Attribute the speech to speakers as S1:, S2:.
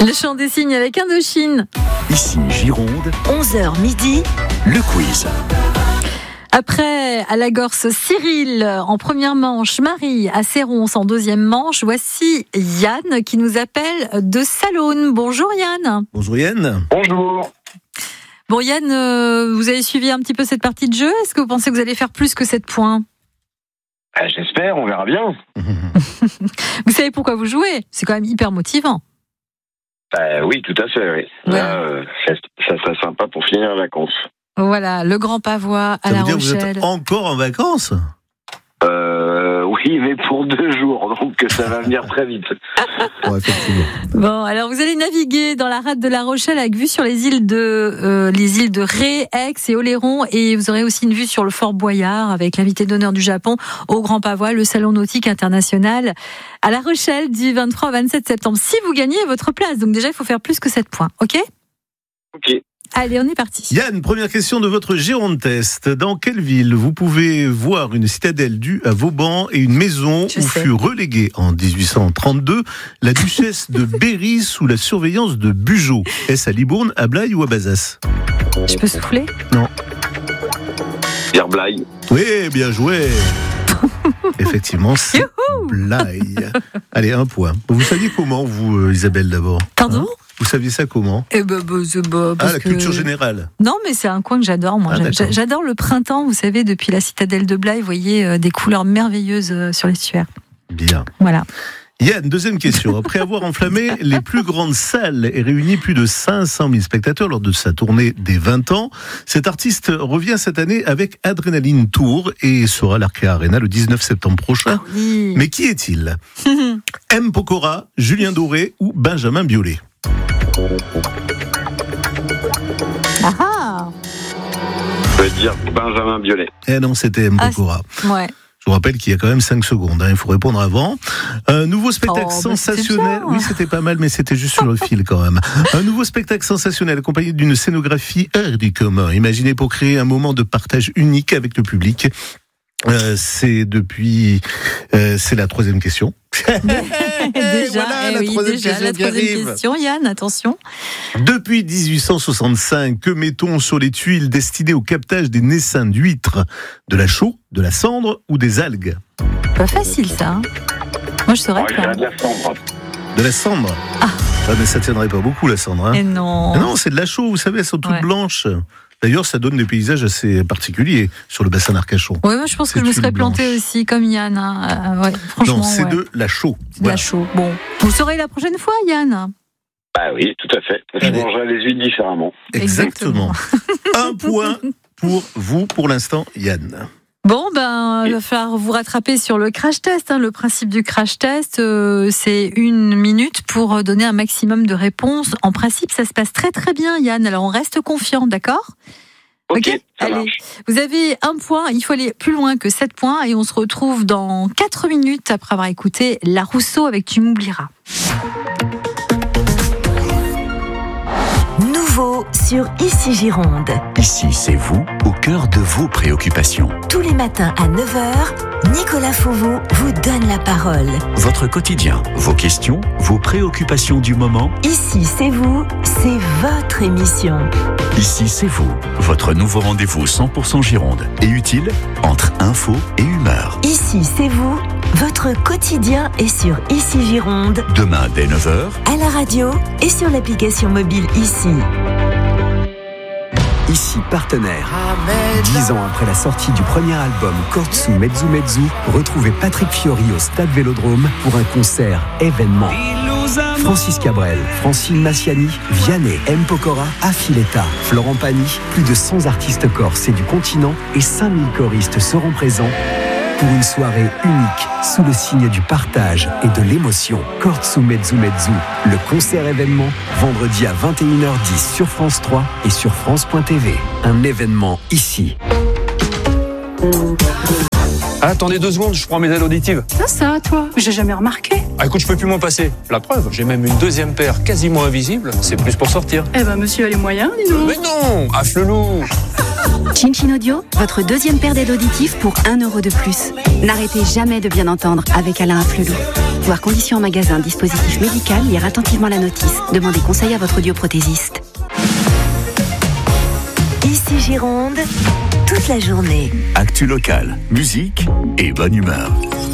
S1: Le chant des cygnes avec Indochine.
S2: Ici Gironde,
S3: 11h midi,
S2: le quiz.
S1: Après à la Gorse, Cyril en première manche, Marie à Serrons en deuxième manche. Voici Yann qui nous appelle de Salonne. Bonjour Yann.
S4: Bonjour Yann.
S5: Bonjour.
S1: Bon Yann, vous avez suivi un petit peu cette partie de jeu. Est-ce que vous pensez que vous allez faire plus que 7 points ?
S5: J'espère, on verra bien.
S1: Vous savez pourquoi vous jouez ? C'est quand même hyper motivant.
S5: Oui, tout à fait, oui.
S1: Ouais.
S5: Là, ça serait sympa pour finir les vacances.
S1: Voilà, le Grand Pavois à
S4: Ça
S1: La
S4: veut dire que vous
S1: Rochelle.
S4: êtes encore en vacances ?
S5: Oui, mais pour 2 jours, donc ça va venir très vite.
S4: Ouais, effectivement.
S1: Bon, alors vous allez naviguer dans la rade de La Rochelle avec vue sur les îles de Ré, Aix et Oléron, et vous aurez aussi une vue sur le Fort Boyard avec l'invité d'honneur du Japon au Grand Pavois, le Salon nautique international à La Rochelle du 23 au 27 septembre. Si vous gagnez votre place, donc déjà il faut faire plus que 7 points, ok ?
S5: Ok.
S1: Allez, on est parti.
S4: Yann, première question de votre Gironde Test. Dans quelle ville vous pouvez voir une citadelle due à Vauban et une maison
S1: Je
S4: où
S1: sais.
S4: fut reléguée en 1832 la duchesse de Berry sous la surveillance de Bugeaud ? Est-ce à Libourne, à Blaye ou à Bazas ?
S1: Je peux souffler ?
S4: Non.
S5: Pierre Blaye.
S4: Oui, bien joué. Effectivement, c'est Blaye. Allez, un point. Vous saviez comment, vous, Isabelle, d'abord ?
S1: Pardon ?
S4: Vous saviez ça comment ?
S1: Eh ben,
S4: La culture générale.
S1: Non, mais c'est un coin que j'adore, moi.
S4: Ah, d'accord.
S1: J'adore le printemps, vous savez, depuis la citadelle de Blaye, vous voyez des couleurs merveilleuses sur l'estuaire.
S4: Bien.
S1: Voilà.
S4: Yann, deuxième question. Après avoir enflammé les plus grandes salles et réuni plus de 500 000 spectateurs lors de sa tournée des 20 ans, cet artiste revient cette année avec Adrenaline Tour et sera à l'Arkea Arena le 19 septembre prochain.
S1: Oui.
S4: Mais qui est-il ? M. Pokora, Julien Doré ou Benjamin Biolay ?
S1: Ah
S5: Je veux dire Benjamin Biolay.
S4: Eh non, c'était M.
S1: Ah,
S4: Pokora.
S1: ouais.
S4: Je vous rappelle qu'il y a quand même 5 secondes, il faut répondre avant. Un nouveau spectacle
S1: c'était
S4: sensationnel.
S1: bien.
S4: Oui, c'était pas mal, mais c'était juste sur le fil quand même. Un nouveau spectacle sensationnel accompagné d'une scénographie hors du commun, imaginé pour créer un moment de partage unique avec le public. C'est la troisième question.
S1: Déjà,
S4: voilà,
S1: la troisième question, Yann, attention.
S4: Depuis 1865, que mettons sur les tuiles destinées au captage des naissins d'huîtres ? De la chaux, de la cendre ou des algues ?
S1: Pas facile, ça. Hein. Moi, je saurais
S5: Je
S1: pas.
S5: dirais de la cendre.
S4: De la cendre ? Ah, mais ça tiendrait pas beaucoup, la cendre. Hein.
S1: Et non.
S4: Ah non, c'est de la chaux, vous savez, elles sont toutes
S1: Ouais.
S4: blanches. D'ailleurs, ça donne des paysages assez particuliers sur le bassin d'Arcachon.
S1: Ouais, moi, je pense que je me
S4: C'est
S1: serais
S4: une
S1: plantée
S4: blanche.
S1: aussi, comme Yann. Hein. Ouais, franchement,
S4: Non, c'est
S1: ouais.
S4: de la chaux.
S1: C'est de la chaux. Bon, vous le saurez la prochaine fois, Yann.
S5: Bah oui, tout à fait. Je
S4: Allez.
S5: mangerai les huiles différemment.
S4: Exactement. Un point pour vous, pour l'instant, Yann.
S1: Bon, il va falloir vous rattraper sur le crash test. Hein. Le principe du crash test, c'est 1 minute pour donner un maximum de réponses. En principe, ça se passe très très bien, Yann. Alors, on reste confiant, d'accord ?
S5: Ok, ça
S1: Allez,
S5: marche.
S1: vous avez 1 point, il faut aller plus loin que 7 points et on se retrouve dans 4 minutes après avoir écouté La Rousseau avec Tu m'oublieras.
S3: nouveau sur Ici Gironde.
S2: Ici, c'est vous, au cœur de vos préoccupations.
S3: Tous les matins à 9h, Nicolas Fauveau vous donne la parole.
S2: Votre quotidien, vos questions, vos préoccupations du moment.
S3: Ici, c'est vous, c'est votre émission.
S2: Ici, c'est vous, votre nouveau rendez-vous 100% Gironde et utile entre info et humeur.
S3: Ici, c'est vous, votre quotidien est sur Ici Gironde,
S2: Demain, dès 9h,
S3: à la radio et sur l'application mobile Ici.
S6: Ici partenaire. 10 ans après la sortie du premier album Kortsu Mezzu Mezzu, retrouvez Patrick Fiori au Stade Vélodrome pour un concert événement. Francis Cabrel, Francine Massiani, Vianney, M. Pokora, Affiletta, Florent Pagny, plus de 100 artistes corses et du continent et 5000 choristes seront présents pour une soirée unique sous le signe du partage et de l'émotion. Kortsu Mezzu Mezzu, le concert événement, vendredi à 21h10 sur France 3 et sur France.tv. Un événement ici.
S7: Attendez 2 secondes, je prends mes ailes auditives.
S8: Ça, toi, j'ai jamais remarqué.
S7: Ah écoute, je peux plus m'en passer. La preuve, j'ai même une 2e paire quasiment invisible. C'est plus pour sortir.
S8: Eh ben, monsieur a les moyens, dis donc.
S7: Mais non, affle-loup.
S9: Chin Audio, votre deuxième paire d'aides auditives pour 1 € de plus. N'arrêtez jamais de bien entendre avec Alain Afflelou. Voir conditions en magasin, dispositif médical, lire attentivement la notice. Demandez conseil à votre audioprothésiste.
S3: Ici Gironde, toute la journée.
S2: Actu locale, musique et bonne humeur.